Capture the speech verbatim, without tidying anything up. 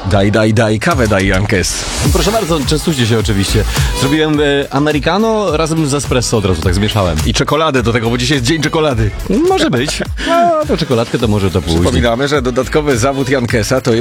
Daj, daj, daj, kawę daj, Jankes. Proszę bardzo, częstujcie się oczywiście. Zrobiłem e, americano razem z espresso od razu, tak zmieszałem. I czekoladę do tego, bo dzisiaj jest dzień czekolady. Może być. No, to czekoladkę to może to pójść. Przypominamy, że dodatkowy zawód Jankesa to jest